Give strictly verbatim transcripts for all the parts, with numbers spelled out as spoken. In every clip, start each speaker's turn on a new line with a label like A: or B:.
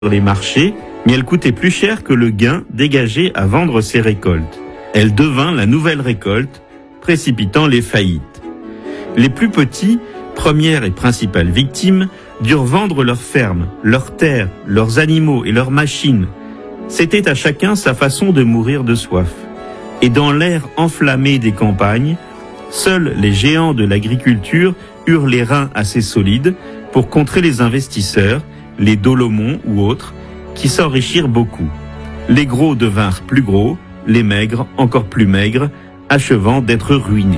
A: les marchés, mais elle coûtait plus cher que le gain dégagé à vendre ses récoltes. Elle devint la nouvelle récolte, précipitant les faillites. Les plus petits, premières et principales victimes, durent vendre leurs fermes, leurs terres, leurs animaux et leurs machines. C'était à chacun sa façon de mourir de soif. Et dans l'air enflammé des campagnes, seuls les géants de l'agriculture eurent les reins assez solides pour contrer les investisseurs, les Dolomons ou autres, qui s'enrichirent beaucoup. Les gros devinrent plus gros, les maigres encore plus maigres, achevant d'être ruinés.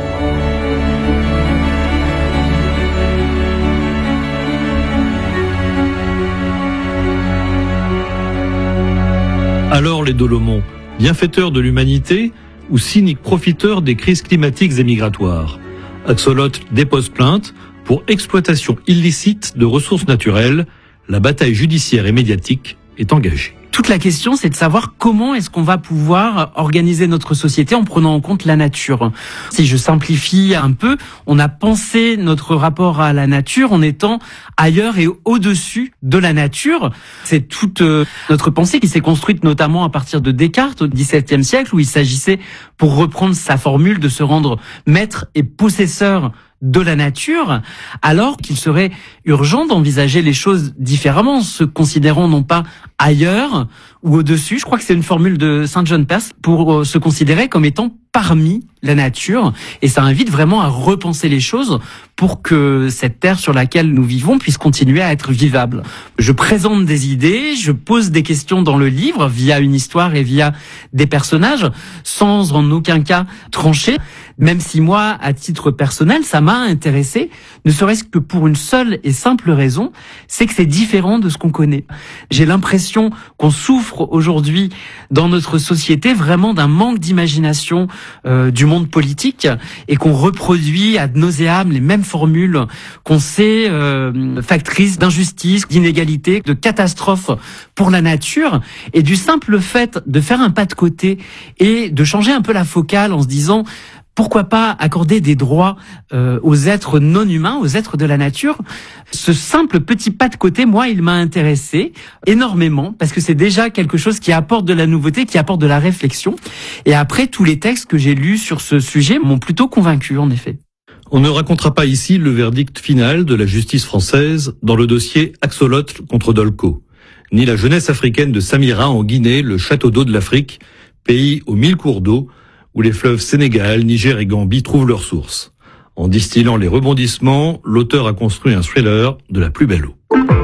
B: Alors les Dolomons, bienfaiteurs de l'humanité ou cyniques profiteurs des crises climatiques et migratoires? Axolotl dépose plainte pour exploitation illicite de ressources naturelles. La bataille judiciaire et médiatique est engagée.
C: Toute la question, c'est de savoir comment est-ce qu'on va pouvoir organiser notre société en prenant en compte la nature. Si je simplifie un peu, on a pensé notre rapport à la nature en étant ailleurs et au-dessus de la nature. C'est toute notre pensée qui s'est construite notamment à partir de Descartes au dix-septième siècle, où il s'agissait, pour reprendre sa formule, de se rendre maître et possesseur de la nature, alors qu'il serait urgent d'envisager les choses différemment, se considérant non pas ailleurs ou au-dessus. Je crois que c'est une formule de Saint John Perse pour se considérer comme étant parmi la nature, et ça invite vraiment à repenser les choses pour que cette terre sur laquelle nous vivons puisse continuer à être vivable. Je présente des idées, je pose des questions dans le livre via une histoire et via des personnages, sans en aucun cas trancher, même si moi, à titre personnel, ça m'a intéressé, ne serait-ce que pour une seule et simple raison, c'est que c'est différent de ce qu'on connaît. J'ai l'impression qu'on souffre aujourd'hui dans notre société vraiment d'un manque d'imagination euh, du monde politique, et qu'on reproduit ad nauseam les mêmes formules qu'on sait euh, factrices d'injustice, d'inégalité, de catastrophe pour la nature, et du simple fait de faire un pas de côté et de changer un peu la focale en se disant pourquoi pas accorder des droits euh, aux êtres non humains, aux êtres de la nature. Ce simple petit pas de côté, moi, il m'a intéressé énormément, parce que c'est déjà quelque chose qui apporte de la nouveauté, qui apporte de la réflexion. Et après, tous les textes que j'ai lus sur ce sujet m'ont plutôt convaincu, en effet.
B: On ne racontera pas ici le verdict final de la justice française dans le dossier Axolotl contre Dolko, ni la jeunesse africaine de Samira en Guinée, le château d'eau de l'Afrique, pays aux mille cours d'eau, où les fleuves Sénégal, Niger et Gambie trouvent leur source. En distillant les rebondissements, l'auteur a construit un thriller de la plus belle eau.